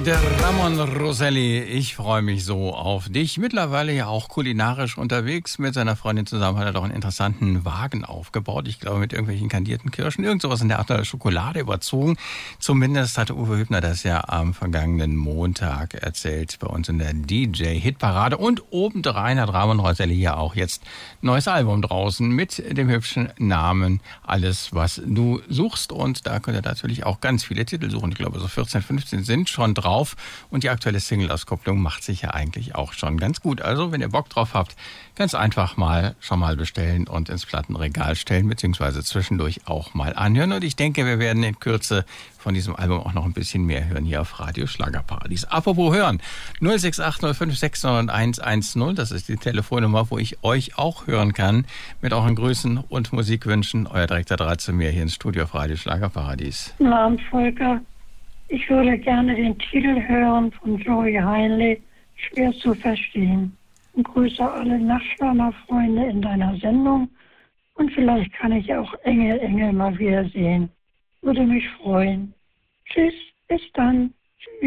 Der Ramon Roselli, ich freue mich so auf dich. Mittlerweile ja auch kulinarisch unterwegs. Mit seiner Freundin zusammen hat er doch einen interessanten Wagen aufgebaut. Ich glaube, mit irgendwelchen kandierten Kirschen. Irgend sowas in der Art der Schokolade überzogen. Zumindest hatte Uwe Hübner das ja am vergangenen Montag erzählt bei uns in der DJ-Hitparade. Und obendrein hat Ramon Roselli ja auch jetzt ein neues Album draußen mit dem hübschen Namen Alles, was du suchst. Und da könnt ihr natürlich auch ganz viele Titel suchen. Ich glaube, so 14, 15 sind schon drauf. Und die aktuelle Single-Auskopplung macht sich ja eigentlich auch schon ganz gut. Also, wenn ihr Bock drauf habt, ganz einfach schon mal bestellen und ins Plattenregal stellen, beziehungsweise zwischendurch auch mal anhören. Und ich denke, wir werden in Kürze von diesem Album auch noch ein bisschen mehr hören hier auf Radio Schlagerparadies. Apropos hören, 06805609110, das ist die Telefonnummer, wo ich euch auch hören kann, mit euren Grüßen und Musikwünschen. Euer direkter Draht zu mir hier ins Studio auf Radio Schlagerparadies. Guten Abend, Volker. Ich würde gerne den Titel hören von Joey Heinle, Schwer zu verstehen. Und grüße alle Nachtschwärmerfreunde in deiner Sendung. Und vielleicht kann ich auch Engel mal wiedersehen. Würde mich freuen. Tschüss, bis dann.